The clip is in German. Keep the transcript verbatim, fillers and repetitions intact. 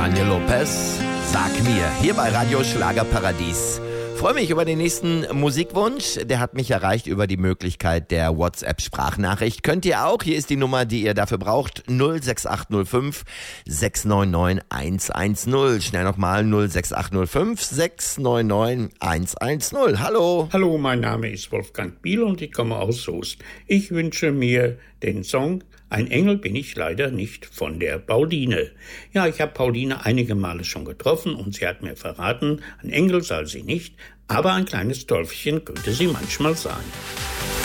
Daniel Lopez, Sag mir, hier bei Radio Schlagerparadies. Freue mich über den nächsten Musikwunsch. Der hat mich erreicht über die Möglichkeit der WhatsApp-Sprachnachricht. Könnt ihr auch. Hier ist die Nummer, die ihr dafür braucht. null sechs acht null fünf sechs neun neun eins eins null. Schnell nochmal null sechs acht null fünf sechs neun neun eins eins null. Hallo. Hallo, mein Name ist Wolfgang Biel und ich komme aus Soest. Ich wünsche mir den Song Ein Engel bin ich leider nicht von der Pauline. Ja, ich habe Pauline einige Male schon getroffen und sie hat mir verraten, ein Engel sei sie nicht, aber ein kleines Teufelschen könnte sie manchmal sein.